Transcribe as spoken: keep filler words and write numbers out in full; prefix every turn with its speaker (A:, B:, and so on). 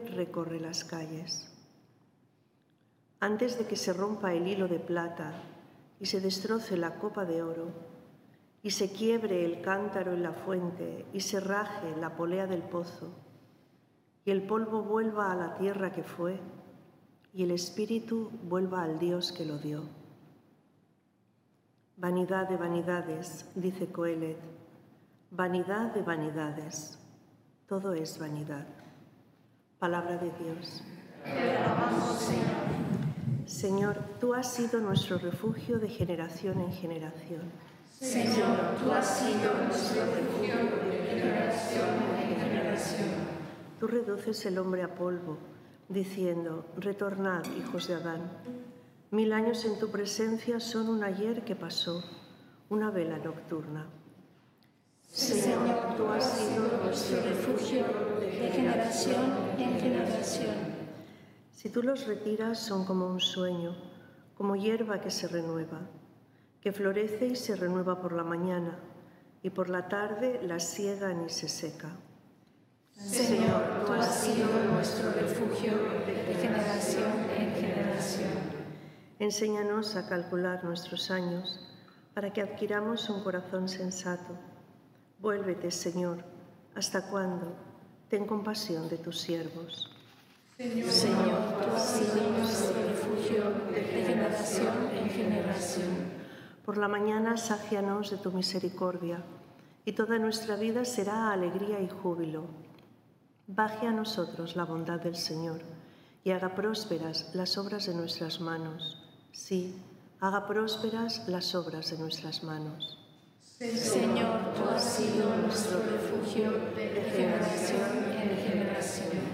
A: recorre las calles. Antes de que se rompa el hilo de plata y se destroce la copa de oro, y se quiebre el cántaro en la fuente y se raje la polea del pozo, y el polvo vuelva a la tierra que fue, y el espíritu vuelva al Dios que lo dio. Vanidad de vanidades, dice Coelet, vanidad de vanidades, todo es vanidad. Palabra de Dios.
B: Te alabamos, Señor.
A: Señor, tú has sido nuestro refugio de generación en generación.
B: Señor, tú has sido nuestro refugio de generación en generación.
A: Tú reduces el hombre a polvo, diciendo, retornad, hijos de Adán. Mil años en tu presencia son un ayer que pasó, una vela nocturna.
B: Señor, tú has sido nuestro refugio de generación en generación.
A: Si tú los retiras, son como un sueño, como hierba que se renueva, que florece y se renueva por la mañana, y por la tarde la siegan y se seca.
B: Señor, tú has sido nuestro refugio de generación en generación.
A: Enséñanos a calcular nuestros años, para que adquiramos un corazón sensato. Vuélvete, Señor, ¿hasta cuándo? Ten compasión de tus siervos.
B: Señor, tú has sido nuestro refugio de generación en generación.
A: Por la mañana sácianos de tu misericordia, y toda nuestra vida será alegría y júbilo. Baje a nosotros la bondad del Señor, y haga prósperas las obras de nuestras manos. Sí, haga prósperas las obras de nuestras manos.
B: Señor, tú has sido nuestro refugio de generación en generación.